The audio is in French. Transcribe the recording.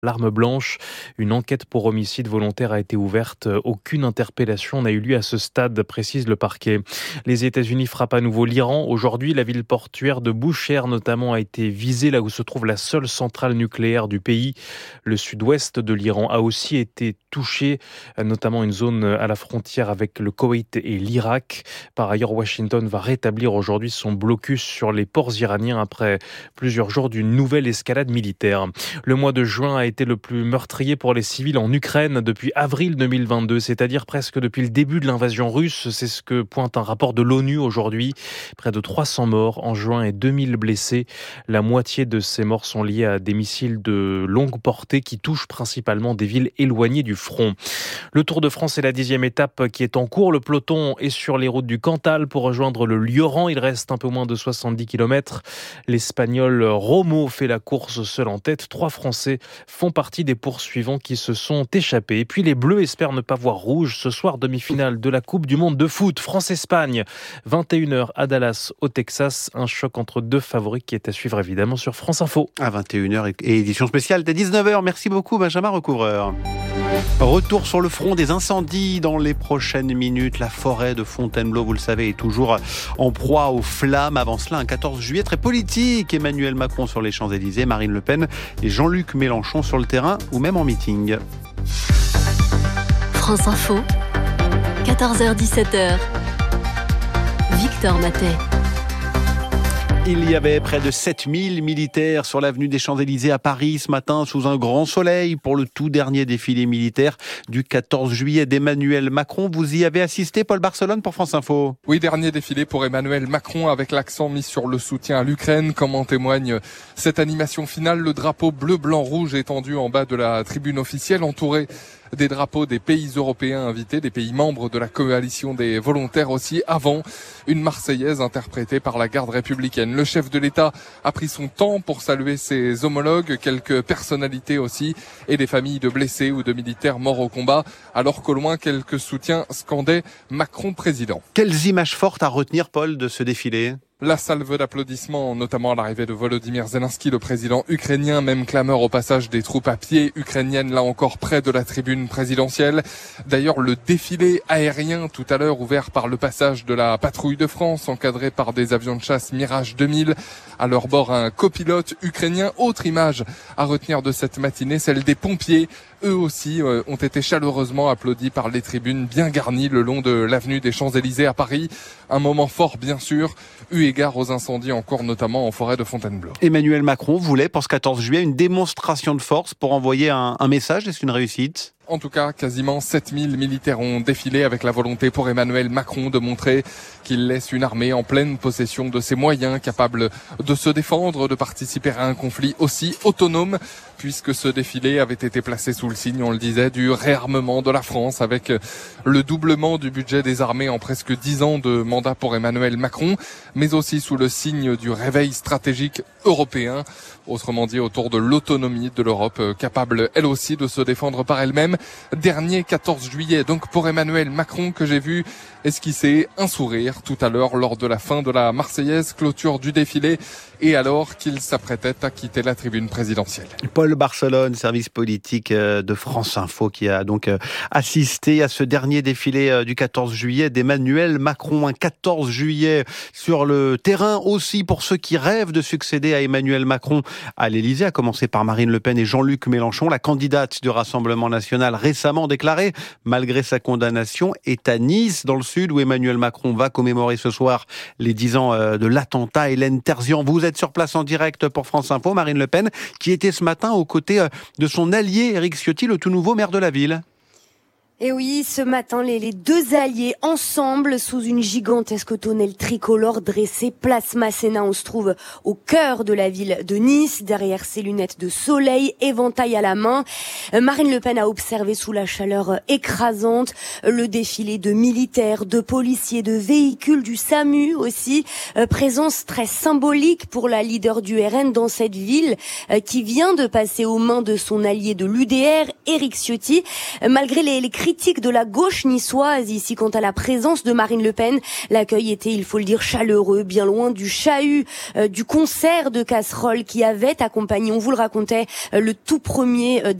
l'arme blanche. Une enquête pour homicide volontaire a été ouverte. Aucune interpellation n'a eu lieu à ce stade, précise le parquet. Les États-Unis frappent à nouveau l'Iran. Aujourd'hui, la ville portuaire de Bushehr notamment a été visée, là où se trouve la seule centrale nucléaire du pays. Le sud-ouest de l'Iran a aussi été touché, notamment une zone à la frontière avec le Koweït et l'Irak. Par ailleurs, Washington va rétablir aujourd'hui son blocus sur les ports iraniens après plusieurs jours d'une nouvelle escalade militaire. Le mois de juin a été le plus meurtrier pour les civils en Ukraine depuis avril 2022, c'est-à-dire presque depuis le début de l'invasion russe. C'est ce que pointe un rapport de l'ONU aujourd'hui. Près de 300 morts en juin et 2000 blessés. La moitié de ces morts sont liées à des missiles de longue portée qui touchent principalement des villes éloignées du front. Le Tour de France est la 10e étape qui est en cours. Le peloton est sur les routes du Cantal pour rejoindre le Lioran. Il reste un peu moins de 70 km. L'Espagnol Romo fait la course seul en tête. 3 Français font partie des poursuivants qui se sont échappés. Et puis les Bleus espèrent ne pas voir rouge ce soir, demi-finale de la Coupe du Monde de foot. France-Espagne, 21h à Dallas, au Texas. Un choc entre deux favoris qui est à suivre évidemment sur France Info. À 21h et édition spéciale dès 19h. Merci beaucoup Benjamin Recouvreur. Retour sur le front des incendies dans les prochaines minutes. La forêt de Fontainebleau, vous le savez, est toujours en proie aux flammes. Avant cela, un 14 juillet très politique. Emmanuel Macron sur les Champs-Élysées, Marine Le Pen et Jean-Luc Mélenchon sur le terrain ou même en meeting. France Info, 14h-17h. Victor Matet. Il y avait près de 7000 militaires sur l'avenue des Champs-Élysées à Paris ce matin sous un grand soleil pour le tout dernier défilé militaire du 14 juillet d'Emmanuel Macron. Vous y avez assisté, Paul Barcelone, pour France Info. Oui, dernier défilé pour Emmanuel Macron avec l'accent mis sur le soutien à l'Ukraine. Comme en témoigne cette animation finale, le drapeau bleu-blanc-rouge étendu en bas de la tribune officielle, entouré des drapeaux des pays européens invités, des pays membres de la coalition des volontaires aussi, avant une Marseillaise interprétée par la garde républicaine. Le chef de l'État a pris son temps pour saluer ses homologues, quelques personnalités aussi, et des familles de blessés ou de militaires morts au combat, alors qu'au loin, quelques soutiens scandaient Macron président. Quelles images fortes à retenir, Paul, de ce défilé ? La salve d'applaudissements, notamment à l'arrivée de Volodymyr Zelensky, le président ukrainien, même clameur au passage des troupes à pied ukrainiennes, là encore près de la tribune présidentielle. D'ailleurs, le défilé aérien tout à l'heure, ouvert par le passage de la patrouille de France, encadré par des avions de chasse Mirage 2000, à leur bord un copilote ukrainien. Autre image à retenir de cette matinée, celle des pompiers. Eux aussi ont été chaleureusement applaudis par les tribunes bien garnies le long de l'avenue des Champs-Élysées à Paris. Un moment fort, bien sûr, eu égard aux incendies en cours, notamment en forêt de Fontainebleau. Emmanuel Macron voulait, pour ce 14 juillet, une démonstration de force pour envoyer un message. Est-ce une réussite ? En tout cas, quasiment 7000 militaires ont défilé avec la volonté pour Emmanuel Macron de montrer qu'il laisse une armée en pleine possession de ses moyens, capable de se défendre, de participer à un conflit aussi autonome, puisque ce défilé avait été placé sous le signe, on le disait, du réarmement de la France, avec le doublement du budget des armées en presque 10 ans de mandat pour Emmanuel Macron, mais aussi sous le signe du réveil stratégique européen, autrement dit autour de l'autonomie de l'Europe, capable elle aussi de se défendre par elle-même. Dernier 14 juillet, donc pour Emmanuel Macron, que j'ai vu esquisser un sourire tout à l'heure lors de la fin de la Marseillaise, clôture du défilé, et alors qu'il s'apprêtait à quitter la tribune présidentielle. Paul Barcelone, service politique de France Info, qui a donc assisté à ce dernier défilé du 14 juillet d'Emmanuel Macron. Un 14 juillet sur le terrain aussi pour ceux qui rêvent de succéder à Emmanuel Macron à l'Élysée, à commencer par Marine Le Pen et Jean-Luc Mélenchon. La candidate du Rassemblement national récemment déclarée, malgré sa condamnation, est à Nice, dans le sud, où Emmanuel Macron va commémorer ce soir les 10 ans de l'attentat. Hélène Terzian, vous êtes sur place en direct pour France Info. Marine Le Pen, qui était ce matin aux côtés de son allié Éric Ciotti, le tout nouveau maire de la ville. Et oui, ce matin, les deux alliés ensemble sous une gigantesque tonnelle tricolore dressée place Masséna. On se trouve au cœur de la ville de Nice, derrière ses lunettes de soleil, éventail à la main. Marine Le Pen a observé sous la chaleur écrasante le défilé de militaires, de policiers, de véhicules, du SAMU aussi. Présence très symbolique pour la leader du RN dans cette ville qui vient de passer aux mains de son allié de l'UDR, Éric Ciotti. Malgré les cris critique de la gauche niçoise ici quant à la présence de Marine Le Pen. L'accueil était, il faut le dire, chaleureux, bien loin du chahut, du concert de casseroles qui avait accompagné, on vous le racontait, le tout premier